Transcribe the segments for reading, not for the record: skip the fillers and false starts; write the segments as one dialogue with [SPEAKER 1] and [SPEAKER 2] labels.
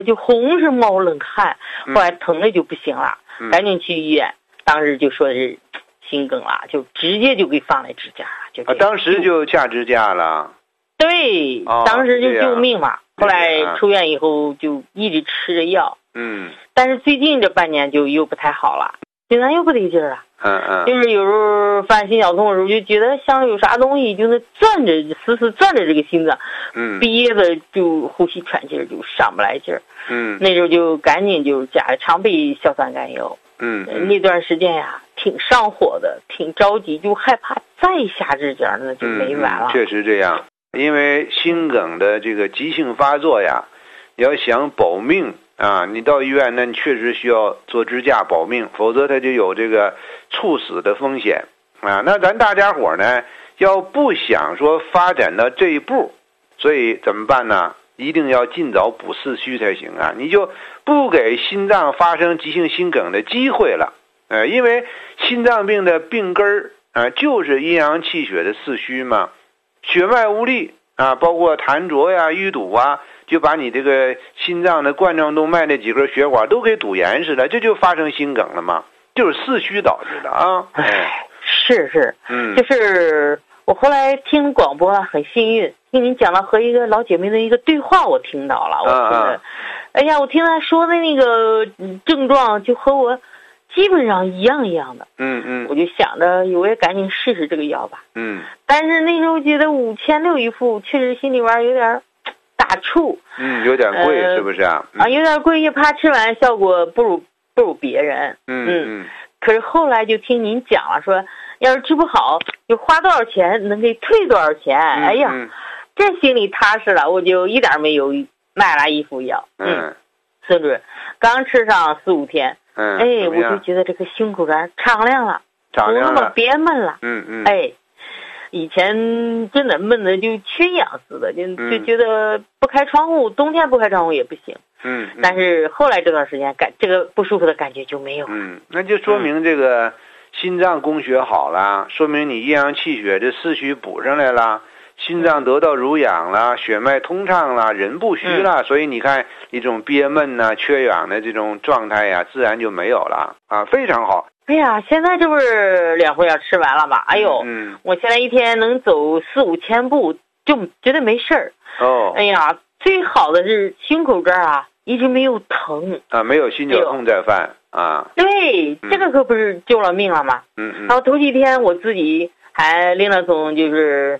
[SPEAKER 1] 就红是冒冷汗，后来疼的就不行了，赶紧去医院，当时就说是心梗了，就直接就给放在支架了，就
[SPEAKER 2] 当时就下支架了。
[SPEAKER 1] 对，当时就救命嘛。后来出院以后就一直吃着药，但是最近这半年就又不太好了，心脏又不得劲儿了。就是有时候犯心绞痛的时候，就觉得像有啥东西就那攥着，死死攥着这个心脏，憋的就呼吸喘气儿就上不来劲儿。那时候就赶紧就加了常备硝酸甘油。那段时间呀，挺上火的，挺着急，就害怕再下支架，那就没完了。
[SPEAKER 2] 确实这样，因为心梗的这个急性发作呀，你要想保命啊，你到医院那你确实需要做支架保命，否则它就有这个猝死的风险啊。那咱大家伙呢，要不想说发展到这一步，所以怎么办呢？一定要尽早补四虚才行啊！你就不给心脏发生急性心梗的机会了，因为心脏病的病根就是阴阳气血的四虚嘛，血脉无力啊，包括痰浊呀、淤堵啊，就把你这个心脏的冠状动脉那几根血管都给堵严实了，这就发生心梗了嘛，就是四虚导致的啊。
[SPEAKER 1] 是，就是我后来听广播了，很幸运，听您讲了和一个老姐妹的一个对话，我听到了，我听的，哎呀，我听她说的那个症状就和我基本上一样的。我就想着我也赶紧试试这个药吧。但是那时候觉得5600一副，确实心里边有点打怵。
[SPEAKER 2] 有点贵，是不是啊？
[SPEAKER 1] 有点贵，也怕吃完效果不如别人。可是后来就听您讲了，说要是治不好，就花多少钱能给退多少钱。哎呀，这心里踏实了，我就一点没犹豫，买了一副药。孙主任，刚吃上4、5天，我就觉得这个胸口这敞亮了，不那么憋闷了。以前真的闷的就缺氧似的，就觉得不开窗户，冬天不开窗户也不行。但是后来这段时间这个不舒服的感觉就没有了。
[SPEAKER 2] 那就说明这个心脏供血好了，说明你阴阳气血这四虚补上来了，心脏得到濡养了，血脉通畅了，人不虚了，所以你看一种憋闷呐、缺氧的这种状态呀，自然就没有了啊，非常好。
[SPEAKER 1] 哎呀，现在这不是2副药吃完了吗？哎呦，我现在一天能走4、5千步，就觉得没事儿。哎呀，最好的是胸口这儿一直没有疼
[SPEAKER 2] 啊，没有心绞痛再犯啊。
[SPEAKER 1] 对，这个可不是救了命了吗？然后头几天我自己还拎了桶就是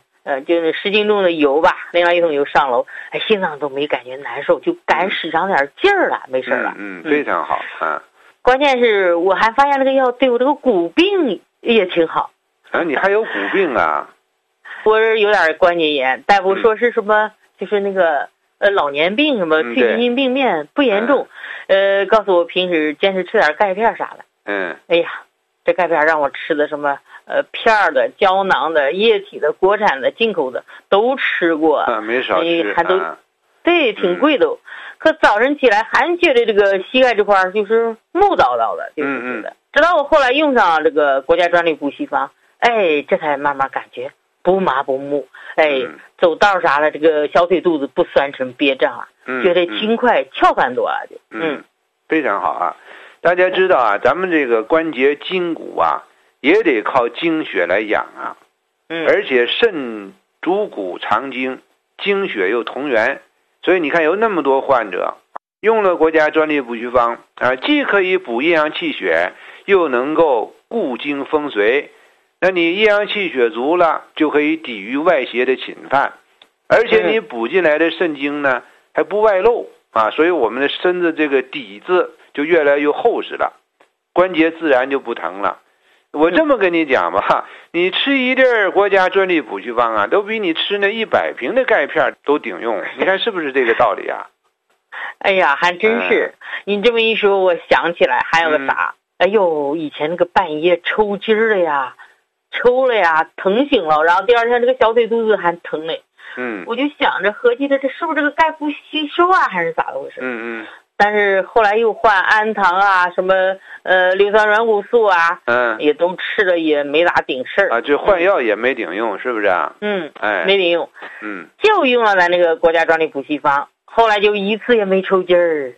[SPEAKER 1] 10斤重的油吧，拎了一桶油上楼，心脏都没感觉难受，就敢使上点劲儿了，没事了。
[SPEAKER 2] 非常好啊。
[SPEAKER 1] 关键是我还发现这个药对我这个骨病也挺好。
[SPEAKER 2] 你还有骨病啊？
[SPEAKER 1] 我是有点关节炎，大夫说是什么，就是那个老年病，什么退行性病变不严重，告诉我平时坚持吃点钙片啥的。哎呀，这钙片让我吃的什么片儿的、胶囊的、液体的、国产的、进口的都吃过，
[SPEAKER 2] 没少吃，
[SPEAKER 1] 还都对，挺贵的。可早晨起来还觉得这个膝盖这块就是木叨叨的，就是觉得。直到我后来用上这个国家专利补虚方，这才慢慢感觉不麻不木，走道啥的这个小腿肚子不酸沉憋胀了，觉得轻快翘翻多了就。
[SPEAKER 2] 非常好啊！大家知道啊，咱们这个关节筋骨啊，也得靠精血来养啊。而且肾主骨藏精，精血又同源。所以你看有那么多患者用了国家专利补虚方既可以补阴阳气血，又能够固精风髓。那你阴阳气血足了，就可以抵御外邪的侵犯，而且你补进来的肾精呢还不外露所以我们的身子这个底子就越来越厚实了，关节自然就不疼了。我这么跟你讲吧，你吃一粒国家专利补虚方都比你吃那100瓶的钙片都顶用，你看是不是这个道理啊？
[SPEAKER 1] 哎呀，还真是。你这么一说，我想起来还有个啥？哎呦，以前那个半夜抽筋儿的呀，抽了呀，疼醒了，然后第二天这个小腿肚子还疼嘞。我就想着合计着这是不是这个钙不吸收还是咋的回事？但是后来又换氨糖什么硫酸软骨素也都吃了，也没咋顶事儿
[SPEAKER 2] 就换药也没顶用，是不是啊？
[SPEAKER 1] 没顶用。就用了咱那个国家专利补虚方，后来就一次也没抽筋儿。